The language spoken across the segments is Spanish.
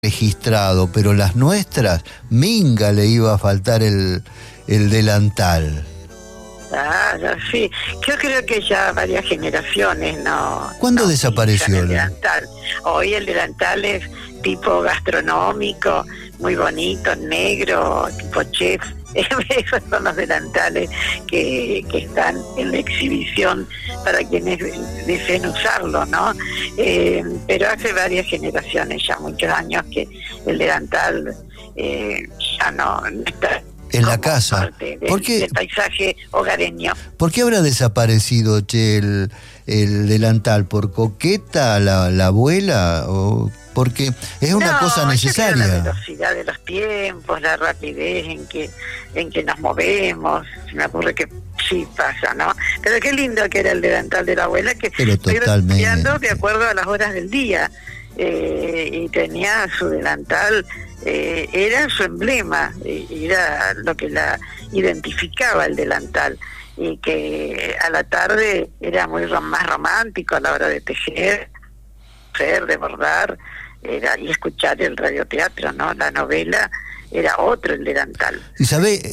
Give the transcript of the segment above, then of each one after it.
registrado, pero las nuestras, minga le iba a faltar el delantal. Claro, sí. Yo creo que ya varias generaciones no... ¿Cuándo desapareció el delantal? Hoy el delantal es tipo gastronómico, muy bonito, negro, tipo chef. Esos son los delantales que están en la exhibición para quienes deseen usarlo, ¿no? Pero hace varias generaciones, ya muchos años, que el delantal ya no está en la casa. ¿Por qué? Del paisaje hogareño. ¿Por qué habrá desaparecido, che, el delantal? ¿Por coqueta la abuela? ¿O porque es una cosa necesaria? La velocidad de los tiempos, la rapidez en que nos movemos. Se me ocurre que sí pasa, ¿no? Pero qué lindo que era el delantal de la abuela, que pero totalmente iba de acuerdo a las horas del día, y tenía su delantal. Era su emblema, era lo que la identificaba, el delantal, y que a la tarde era más romántico a la hora de tejer, de bordar, y escuchar el radioteatro, ¿no? La novela era otro, el delantal. ¿Y sabe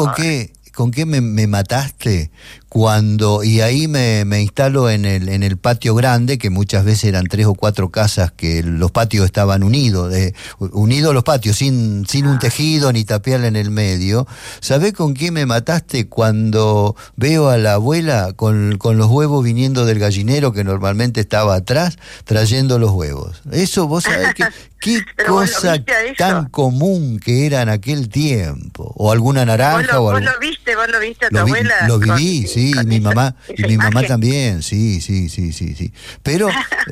con qué me mataste? Cuando, y ahí me instalo en el patio grande, que muchas veces eran 3 o 4 casas, que los patios estaban unidos los patios, sin un tejido ni tapial en el medio. ¿Sabés con qué me mataste? Cuando veo a la abuela con los huevos viniendo del gallinero, que normalmente estaba atrás, trayendo los huevos. Eso, vos sabés qué cosa tan común que era en aquel tiempo. O alguna naranja. ¿Vos lo viste a tu abuela? Lo viví, sí, y mi mamá también, sí. Pero,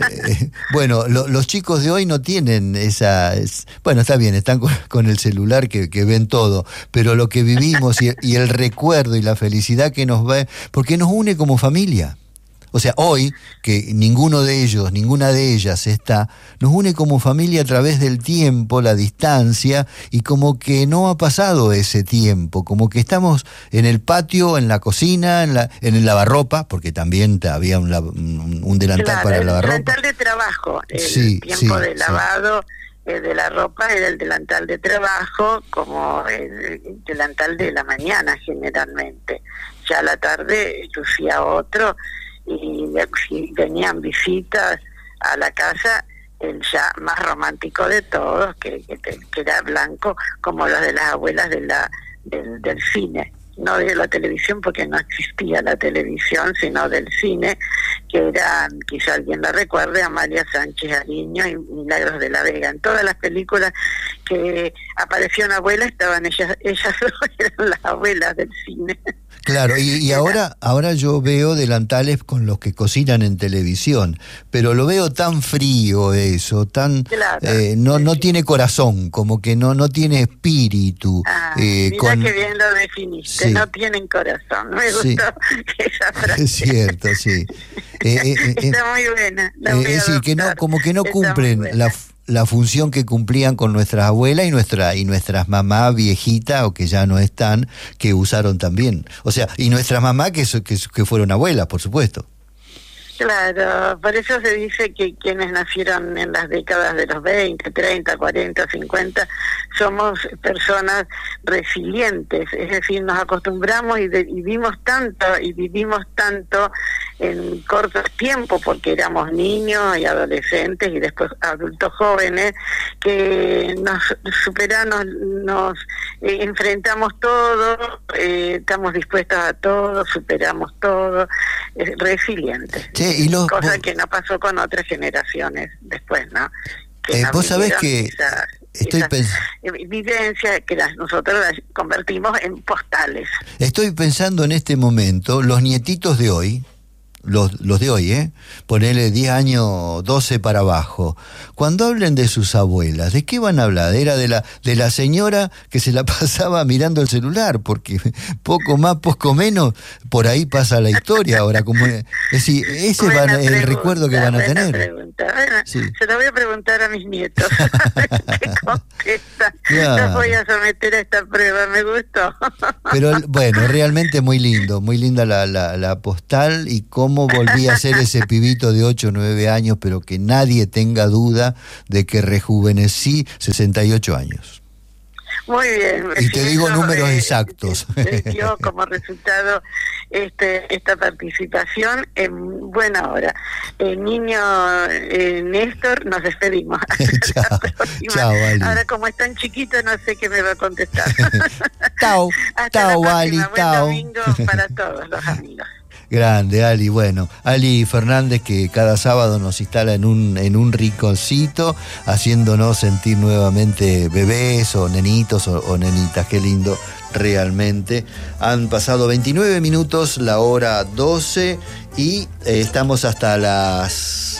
bueno, los chicos de hoy no tienen bueno, está bien, están con el celular que ven todo, pero lo que vivimos y el recuerdo y la felicidad que nos va, porque nos une como familia. O sea, hoy, que ninguna de ellas está, nos une como familia a través del tiempo, la distancia, y como que no ha pasado ese tiempo, como que estamos en el patio, en la cocina, en el lavarropa, porque también había un delantal para el lavarropa. El delantal de trabajo, el tiempo de lavado de la ropa era el delantal de trabajo, como el delantal de la mañana generalmente. Ya a la tarde lucía otro, y venían visitas a la casa, el ya más romántico de todos, que era blanco, como los de las abuelas del cine, no de la televisión, porque no existía la televisión, sino del cine, que eran, quizá alguien la recuerde, Amalia Sánchez Ariño y Milagros de la Vega. En todas las películas que apareció una abuela, estaban ellas eran las abuelas del cine. Claro, y ahora yo veo delantales con los que cocinan en televisión, pero lo veo tan frío eso, tan no tiene corazón, como que no tiene espíritu. Mira que bien lo definiste, no tienen corazón. Me gustó esa frase. Es cierto, sí. Está muy buena. Sí, que no, como que no cumplen la función que cumplían con nuestras abuelas y nuestras mamás viejitas, o que ya no están, que usaron también. O sea, y nuestras mamás que fueron abuelas, por supuesto. Claro, por eso se dice que quienes nacieron en las décadas de los 20, 30, 40, 50, somos personas resilientes, es decir, nos acostumbramos y vivimos tanto en cortos tiempos, porque éramos niños y adolescentes y después adultos jóvenes, que nos superamos, nos enfrentamos todo, estamos dispuestos a todo, superamos todo, resilientes. Cosa que no pasó con otras generaciones después, ¿no? Vos sabés que estoy vivencia que nosotros las convertimos en postales. Estoy pensando en este momento, los nietitos de hoy, los de hoy, ponele 10 años, 12 para abajo, cuando hablen de sus abuelas, ¿de qué van a hablar? Era de la señora que se la pasaba mirando el celular, porque poco más, poco menos, por ahí pasa la historia ahora. Es decir, ese es el recuerdo que van a tener. Se lo voy a preguntar a mis nietos. ¿Qué contestan? Claro. Los voy a someter a esta prueba, me gustó. Pero bueno, realmente muy lindo, muy linda la postal y cómo volví a ser ese pibito de 8 o 9 años, pero que nadie tenga duda de que rejuvenecí 68 años. Muy bien. Y te digo números exactos. Yo como resultado esta participación en buena hora. Niño Néstor, nos despedimos. Chao, Ali. Ahora como es tan chiquito no sé qué me va a contestar. Chao, Ali, chao. Buen domingo para todos los amigos. Grande, Ali. Bueno, Ali Fernández, que cada sábado nos instala en un rinconcito, haciéndonos sentir nuevamente bebés o nenitos o nenitas. Qué lindo, realmente. Han pasado 29 minutos, la hora 12, y estamos hasta las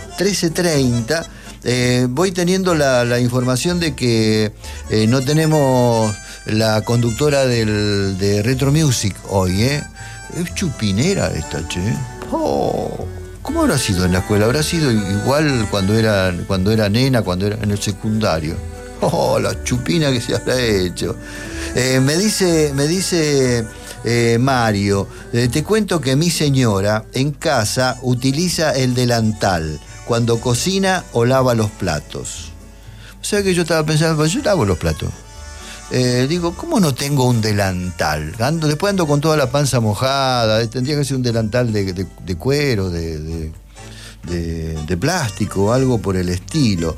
13:30. Voy teniendo la información de que no tenemos la conductora de Retro Music hoy, Es chupinera esta, che. Oh, ¿cómo habrá sido en la escuela? ¿Habrá sido igual cuando era nena, cuando era en el secundario? Oh, la chupina que se habrá hecho. Me dice Mario, te cuento que mi señora en casa utiliza el delantal cuando cocina o lava los platos. O sea que yo estaba pensando, yo lavo los platos. Digo, ¿cómo no tengo un delantal? Después ando con toda la panza mojada, tendría que ser un delantal de cuero, de plástico, algo por el estilo.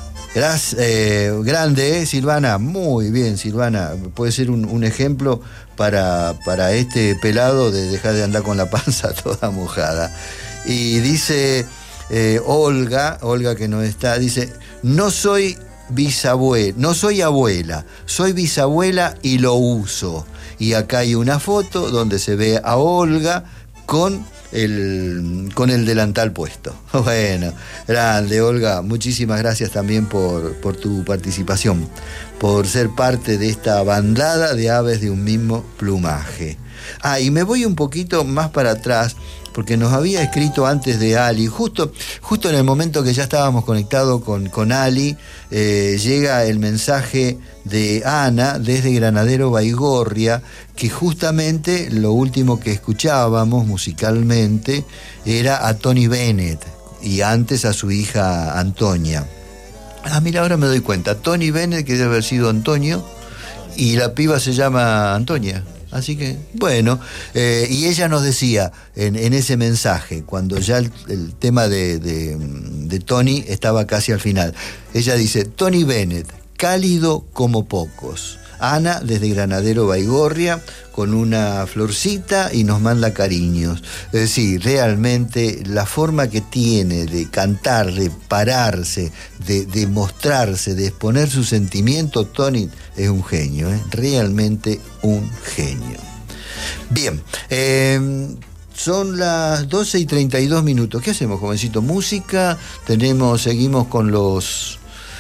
Grande, Silvana, muy bien, Silvana, puede ser un ejemplo para este pelado de dejar de andar con la panza toda mojada. Y dice Olga que no está, dice, no soy abuela, soy bisabuela y lo uso. Y acá hay una foto donde se ve a Olga con el delantal puesto. Bueno, grande, Olga, muchísimas gracias también por tu participación, por ser parte de esta bandada de aves de un mismo plumaje. Y me voy un poquito más para atrás, porque nos había escrito antes de Ali, justo en el momento que ya estábamos conectados con Ali, llega el mensaje de Ana desde Granadero Baigorria, que justamente lo último que escuchábamos musicalmente era a Tony Bennett y antes a su hija Antonia. Mira, ahora me doy cuenta, Tony Bennett, que debe haber sido Antonio, y la piba se llama Antonia. Así que, bueno, y ella nos decía en ese mensaje, cuando ya el tema de Tony estaba casi al final, ella dice, Tony Bennett, cálido como pocos. Ana desde Granadero Baigorria con una florcita y nos manda cariños. Sí, realmente la forma que tiene de cantar, de pararse, de mostrarse, de exponer sus sentimientos, Tony es un genio, realmente un genio. Bien, son las 12:32 minutos. ¿Qué hacemos, jovencito? ¿Música? seguimos con los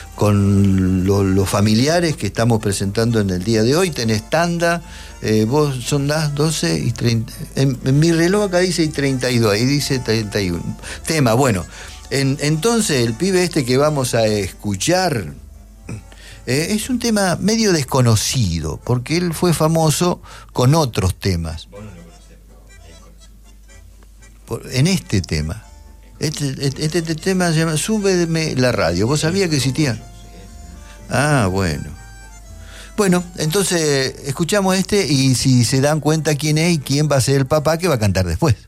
familiares que estamos presentando en el día de hoy. Tenés tanda, vos son las 12:30, en mi reloj acá dice 32, ahí dice 31. Tema, bueno, entonces el pibe este que vamos a escuchar es un tema medio desconocido, porque él fue famoso con otros temas. En este tema. Este tema se llama Súbeme la radio. ¿Vos sabías que existía? Bueno. Bueno, entonces escuchamos y si se dan cuenta quién es y quién va a ser el papá que va a cantar después.